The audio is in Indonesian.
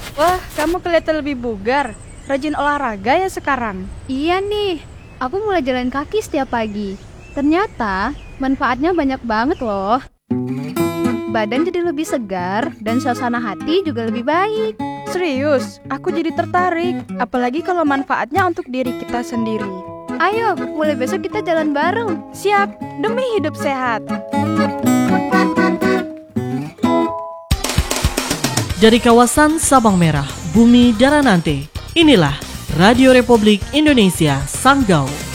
Wah, kamu kelihatan lebih bugar. Rajin olahraga ya sekarang. Iya nih, aku mulai jalan kaki setiap pagi. Ternyata manfaatnya banyak banget loh. Badan jadi lebih segar dan suasana hati juga lebih baik. Serius, aku jadi tertarik. Apalagi kalau manfaatnya untuk diri kita sendiri. Ayo, mulai besok kita jalan bareng. Siap, demi hidup sehat. Dari kawasan Sabang Merah, Bumi Daranante, inilah Radio Republik Indonesia Sanggau.